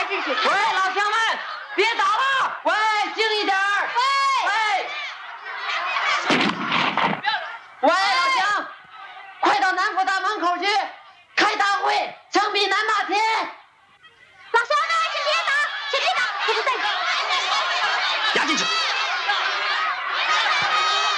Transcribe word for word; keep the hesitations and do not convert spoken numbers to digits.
秩序。 喂，老乡们，别打了！喂，静一点儿！喂喂，喂，老乡，快到南府大门口去开大会，征兵南霸天。